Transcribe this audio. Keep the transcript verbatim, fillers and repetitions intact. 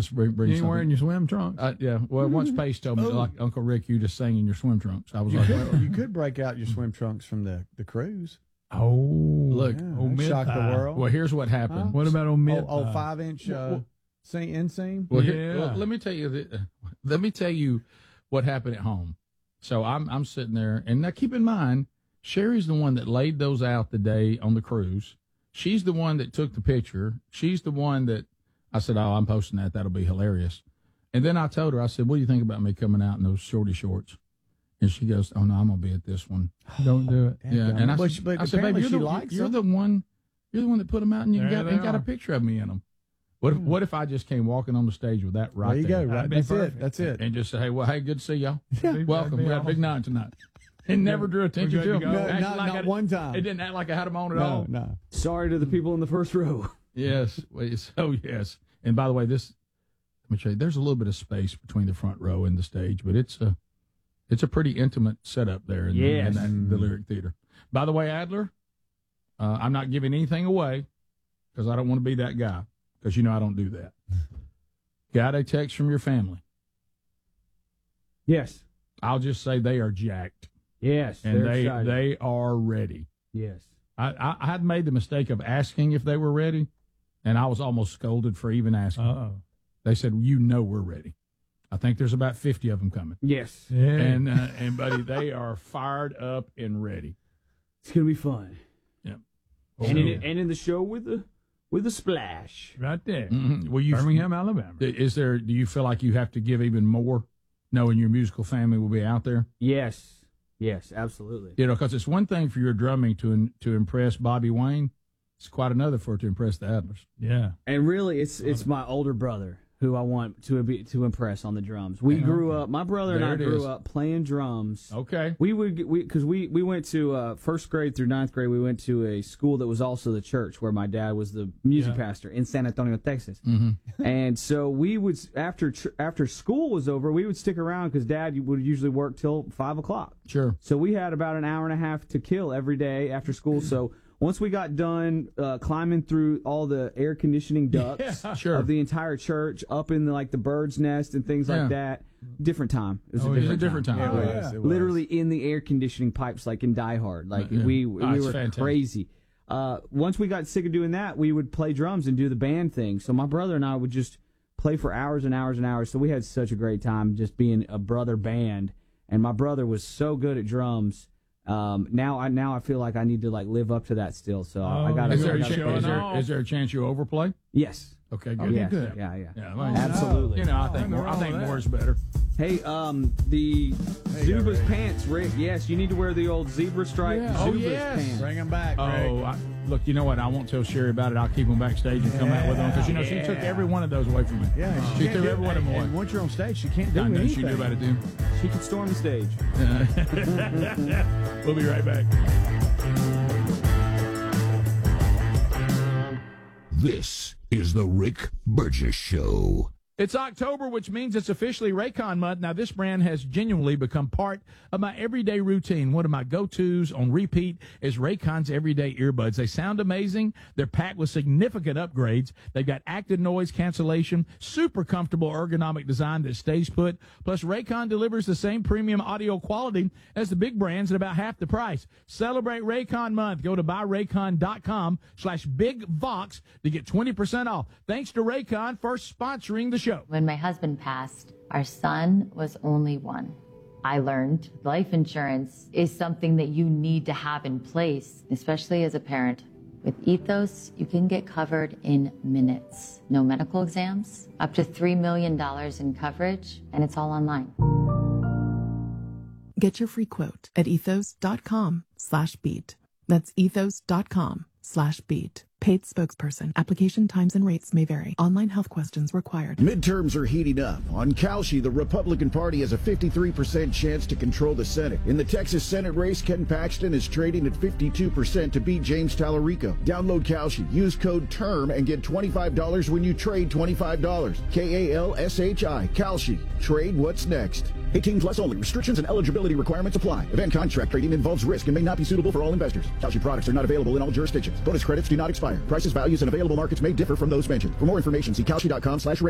Let's bring, bring You ain't something. wearing your swim trunks? Uh, yeah. Well, once Pace told me, Oh. like, Uncle Rick, you just sang in your swim trunks. I was You like, could, well, you could break out your swim trunks from the, the cruise. Oh, look. Yeah, old that'd shock the mid-thigh. world. well, here's what happened. Huh? What about on mid? Oh, oh five inch uh, seam, inseam. Well, here, Yeah. well, let me tell you. The, let me tell you what happened at home. So I'm I'm sitting there, and now keep in mind, Sherry's the one that laid those out the day on the cruise. She's the one that took the picture. She's the one that I said, "Oh, I'm posting that. That'll be hilarious." And then I told her, I said, "What do you think about me coming out in those shorty shorts?" And she goes, "Oh no, I'm gonna be at this one." Don't do it. Yeah, and I, but, said- but I said, "Baby, apparently you're, she the, likes you're them. the one. You're the one that put them out, and you There got they and got a are. picture of me in them." What if, what if I just came walking on the stage with that right There you there? go. Right. That'd be That's perfect. it. That's it. And just say, "Hey, well, hey, good to see y'all. Yeah. Welcome. We got a big night tonight." It never drew attention We're to good him. to go. No, Acted not, like not I- one time. It didn't act like I had him on at no, all. no. Sorry to the people in the first row. Yes. Well, so yes. And by the way, this let me show you. There's a little bit of space between the front row and the stage, but it's a it's a pretty intimate setup there in, the, in Yes. that, the Lyric Theater. By the way, Adler, uh, I'm not giving anything away because I don't want to be that guy because you know I don't do that. Got a text from your family. Yes. I'll just say they are jacked Yes. and they're they excited. they are ready. Yes. I, I, I had made the mistake of asking if they were ready, and I was almost scolded for even asking. Uh-oh. They said, "You know we're ready." I think there's about fifty of them coming, Yes. Yeah. and uh, and buddy, they are fired up and ready. It's gonna be fun. Yeah. And in and in the show with the with the splash. right there. Mhm. Well, you Birmingham, Alabama. is there? Do you feel like you have to give even more, knowing your musical family will be out there? Yes. Yes. Absolutely. You know, because it's one thing for your drumming to to impress Bobby Wayne. It's quite another for it to impress the Adlers. Yeah. And really, it's it's my older brother who I want to be to impress on the drums. We Yeah. grew up. My brother and There I it grew is. up playing drums. Okay. We would we because we we went to uh, first grade through ninth grade. We went to a school that was also the church where my dad was the music Yeah. pastor in San Antonio, Texas. Mm-hmm. And so we would after ch- after school was over, we would stick around because Dad would usually work till five o'clock. Sure. So we had about an hour and a half to kill every day after school. So once we got done uh, climbing through all the air conditioning ducts Sure. of the entire church, up in the, like the bird's nest and things Yeah. like that, different time. It was Oh, a it was different, a different time. It Oh, was, yeah. it was. Literally in the air conditioning pipes, like in Die Hard. Like Yeah. we Oh, we it's were fantastic. crazy. Uh, once we got sick of doing that, we would play drums and do the band thing. So my brother and I would just play for hours and hours and hours. So we had such a great time just being a brother band. And my brother was so good at drums. Um, now I now I feel like I need to like live up to that still. So I Oh, got Is You're there, a to chan- showing is, there, off. is there a chance you overplay? yes. Okay, Oh, good. yeah. Yes. good. Yeah, yeah. Yeah, well, Absolutely. You know, I think Nothing more. I wrong think with more that. is better. Hey, um, the There you go, Zuba's Rick. pants, Rick. Yes, you need to wear the old zebra stripe Yeah. Zuba's Oh, yes. pants. Bring them back, Oh, Rick. I, look, you know what? I won't tell Sherry about it. I'll keep them backstage and come out with them because you know she took Yeah. every one of those away from me. Yeah, and she can't threw do- every one of them and- away. And once you're on stage, she can't do I know anything. she knew about it, dude. She could storm the stage. We'll be right back. This is the Rick Burgess Show. It's October, which means it's officially Raycon month. Now, this brand has genuinely become part of my everyday routine. One of my go-tos on repeat is Raycon's everyday earbuds. They sound amazing. They're packed with significant upgrades. They've got active noise cancellation, super comfortable ergonomic design that stays put. Plus, Raycon delivers the same premium audio quality as the big brands at about half the price. Celebrate Raycon month. Go to buyraycon.com slash bigvox to get twenty percent off. Thanks to Raycon for sponsoring the show. When my husband passed, our son was only one. I learned life insurance is something that you need to have in place, especially as a parent. With Ethos, you can get covered in minutes. No medical exams, up to three million dollars in coverage, and it's all online. Get your free quote at ethos.com slash beat. That's ethos.com slash beat. Paid spokesperson. Application times and rates may vary. Online health questions required. Midterms are heating up. On Kalshi, the Republican Party has a fifty-three percent chance to control the Senate. In the Texas Senate race, Ken Paxton is trading at fifty-two percent to beat James Tallarico. Download Kalshi. Use code TERM and get twenty-five dollars when you trade twenty-five dollars. K A L S H I. Kalshi. Trade what's next. eighteen plus only. Restrictions and eligibility requirements apply. Event contract trading involves risk and may not be suitable for all investors. Kalshi products are not available in all jurisdictions. Bonus credits do not expire. Prices, values, and available markets may differ from those mentioned. For more information, see Kalshi dot com slash